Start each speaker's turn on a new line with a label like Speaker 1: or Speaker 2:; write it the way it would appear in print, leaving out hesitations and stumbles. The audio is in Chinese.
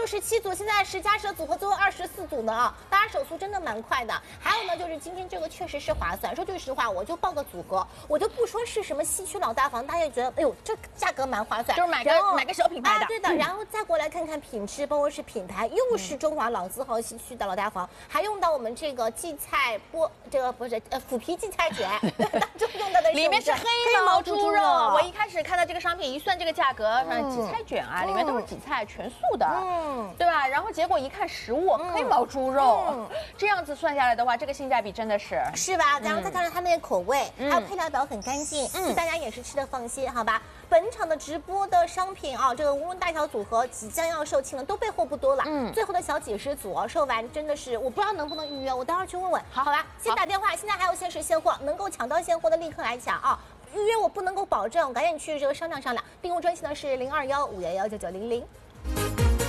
Speaker 1: 67组，现在10+10的组合最后24组呢啊，大家手速真的蛮快的。还有呢，就是今天这个确实是划算。说句实话，我就报个组合，我就不说是什么西区老大房，大家也觉得哎呦这价格蛮划算，
Speaker 2: 就是买个小品牌的，
Speaker 1: 对的。然后再过来看看品质，包括是品牌，又是中华老字号西区的老大房，还用到我们这个荠菜腐皮荠菜卷，当中用到的
Speaker 2: 里面是黑毛猪肉。我一开始看到这个商品，一算这个价格，荠菜卷啊，里面都是荠菜，全素的，对吧？然后结果一看实物，黑毛猪肉，这样子算下来的话，这个性价比真的是
Speaker 1: 吧？然后再看看它那个口味，还有配料表很干净，大家也是吃的放心，好吧？本场的直播的商品啊，这个无论大小组合即将要售罄了，都备货不多了。最后的小几十组售完，真的是我不知道能不能预约，我待会儿去问问，好吧？先打电话，现在还有限时现货，能够抢到现货的立刻来抢啊！预约我不能够保证，赶紧去这个商量商量。订购专线呢是0215119900。